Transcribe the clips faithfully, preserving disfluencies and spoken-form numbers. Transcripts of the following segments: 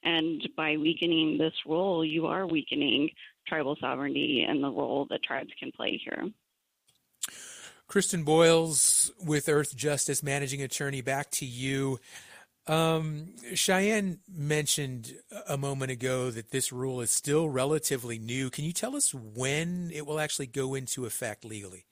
And by weakening this role, you are weakening tribal sovereignty and the role that tribes can play here. Kristen Boyles with Earth Justice Managing Attorney, back to you. Um, Cheyenne mentioned a moment ago that this rule is still relatively new. Can you tell us when it will actually go into effect legally?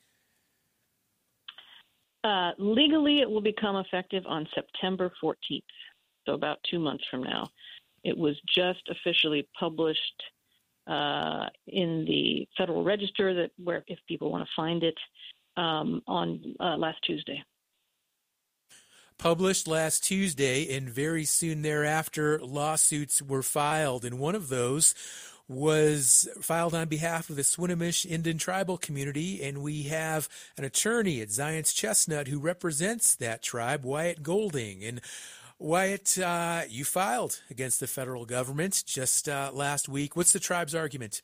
Uh, legally, it will become effective on September fourteenth, so about two months from now. It was just officially published uh, in the Federal Register, that where if people want to find it, um, on uh, last Tuesday. Published last Tuesday, and very soon thereafter, lawsuits were filed, and one of those was filed on behalf of the Swinomish Indian tribal community, and we have an attorney at Zions Chestnut who represents that tribe, Wyatt Golding. And Wyatt, uh, you filed against the federal government just uh, last week. What's the tribe's argument?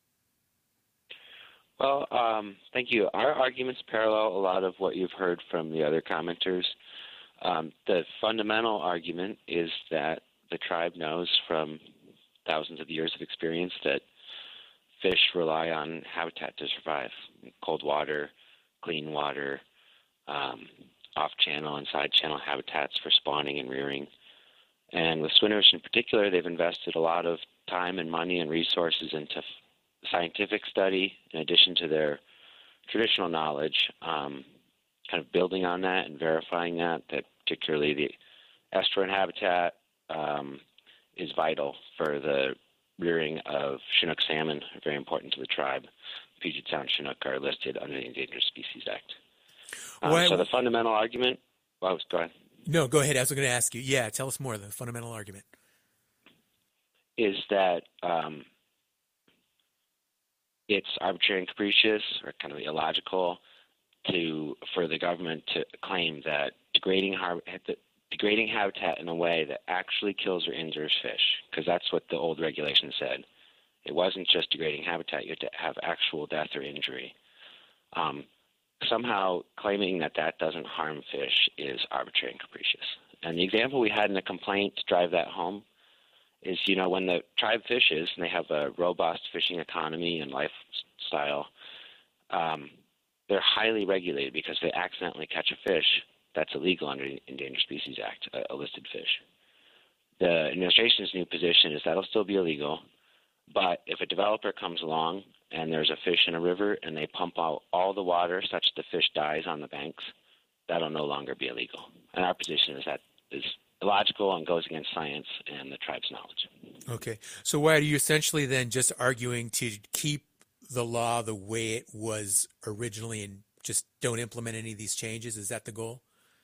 Well, um, thank you. Our arguments parallel a lot of what you've heard from the other commenters. Um, the fundamental argument is that the tribe knows from thousands of years of experience that fish rely on habitat to survive: cold water, clean water, um, off-channel and side-channel habitats for spawning and rearing. And with Swinomish in particular, they've invested a lot of time and money and resources into f- scientific study, in addition to their traditional knowledge, um, kind of building on that and verifying that, that particularly the estuarine habitat um, is vital for the rearing of Chinook salmon, very important to the tribe. Puget Sound Chinook are listed under the Endangered Species Act. Um, Why, so the fundamental argument, well, go ahead. No, go ahead. I was going to ask you. Yeah, tell us more of the fundamental argument. Is that um, it's arbitrary and capricious, or kind of illogical, to for the government to claim that degrading har- degrading habitat in a way that actually kills or injures fish, because that's what the old regulation said. It wasn't just degrading habitat; you had to have actual death or injury. Um, somehow claiming that that doesn't harm fish is arbitrary and capricious. And the example we had in the complaint to drive that home is, you know, when the tribe fishes and they have a robust fishing economy and lifestyle, um, they're highly regulated because they accidentally catch a fish that's illegal under the Endangered Species Act, a, a listed fish. The administration's new position is that'll still be illegal, but if a developer comes along and there's a fish in a river and they pump out all the water such that the fish dies on the banks, that'll no longer be illegal. And our position is that is illogical and goes against science and the tribe's knowledge. Okay. So why are you essentially then just arguing to keep the law the way it was originally and just don't implement any of these changes? Is that the goal?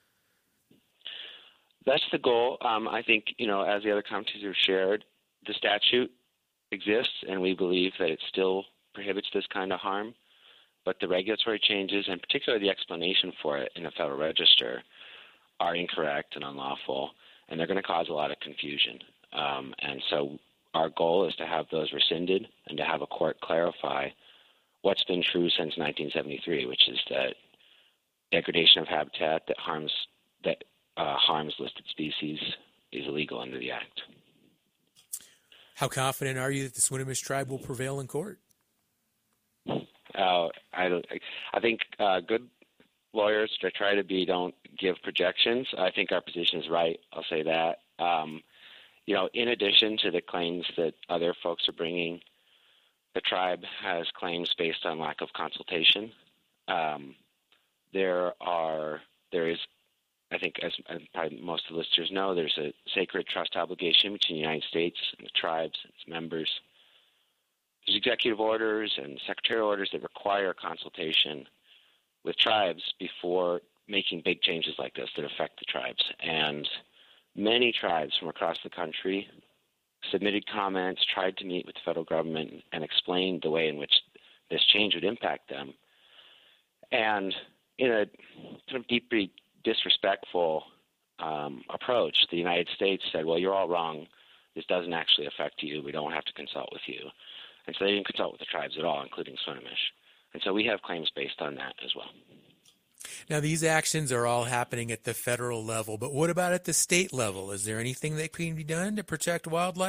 That's the goal. Um, I think, you know, as the other commentators have shared, the statute exists, and we believe that it still prohibits this kind of harm, but the regulatory changes, and particularly the explanation for it in the Federal Register, are incorrect and unlawful, and they're going to cause a lot of confusion. Um, and so our goal is to have those rescinded and to have a court clarify what's been true since nineteen seventy-three, which is that degradation of habitat that harms that uh, harms listed species is illegal under the Act. How confident are you that the Swinomish tribe will prevail in court? Uh, I, don't, I think uh, good lawyers to try to be don't give projections. I think our position is right. I'll say that. Um, you know, in addition to the claims that other folks are bringing, the tribe has claims based on lack of consultation. Um, there are, there is, I think, as, as probably most of the listeners know, there's a sacred trust obligation between the United States and the tribes and its members. There's executive orders and secretarial orders that require consultation with tribes before making big changes like this that affect the tribes. And many tribes from across the country submitted comments, tried to meet with the federal government, and explained the way in which this change would impact them. And in a kind of deeply disrespectful um, approach, the United States said, well, you're all wrong. This doesn't actually affect you. We don't have to consult with you. And so they didn't consult with the tribes at all, including Swinomish. And so we have claims based on that as well. Now, these actions are all happening at the federal level, but what about at the state level? Is there anything that can be done to protect wildlife?